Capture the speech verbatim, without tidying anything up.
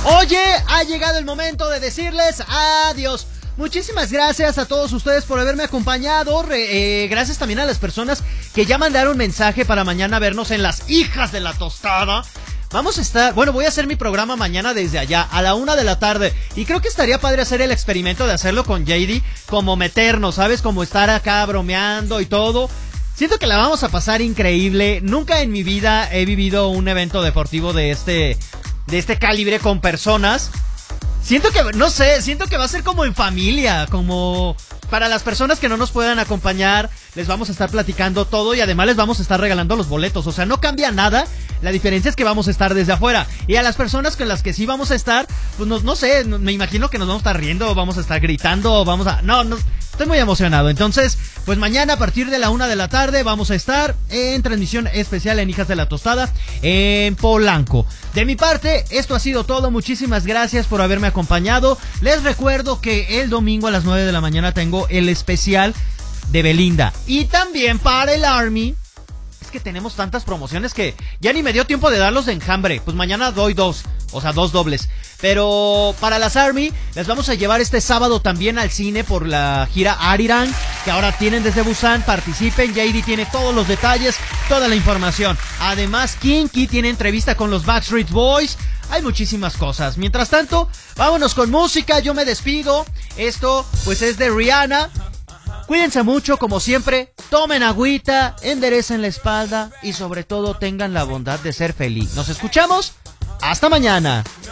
Oye, ha llegado el momento de decirles adiós. Muchísimas gracias a todos ustedes por haberme acompañado. Re, eh, gracias también a las personas que ya mandaron mensaje para mañana vernos en Las Hijas de la Tostada. Vamos a estar, bueno, voy a hacer mi programa mañana desde allá, a la una de la tarde. Y creo que estaría padre hacer el experimento de hacerlo con J D, como meternos, ¿sabes? Como estar acá bromeando y todo. Siento que la vamos a pasar increíble. Nunca en mi vida he vivido un evento deportivo de este, de este calibre con personas. Siento que, no sé, siento que va a ser como en familia, como para las personas que no nos puedan acompañar, les vamos a estar platicando todo y además les vamos a estar regalando los boletos, o sea, no cambia nada, la diferencia es que vamos a estar desde afuera, y a las personas con las que sí vamos a estar, pues no, no sé, no, me imagino que nos vamos a estar riendo, vamos a estar gritando, vamos a, no, no, estoy muy emocionado. Entonces, pues mañana a partir de la una de la tarde vamos a estar en transmisión especial en Hijas de la Tostada en Polanco. De mi parte, esto ha sido todo. Muchísimas gracias por haberme acompañado. Les recuerdo que el domingo a las nueve de la mañana tengo el especial de Belinda. Y también para el Army. Es que tenemos tantas promociones que ya ni me dio tiempo de darlos de enjambre. Pues mañana doy dos, o sea, dos dobles. Pero para las Army les vamos a llevar este sábado también al cine por la gira Arirang, que ahora tienen desde Busan. Participen, J D tiene todos los detalles, toda la información. Además, Kinky tiene entrevista con los Backstreet Boys. Hay muchísimas cosas. Mientras tanto, vámonos con música. Yo me despido. Esto pues es de Rihanna. Cuídense mucho, como siempre, tomen agüita, enderecen la espalda y sobre todo tengan la bondad de ser feliz. Nos escuchamos, hasta mañana.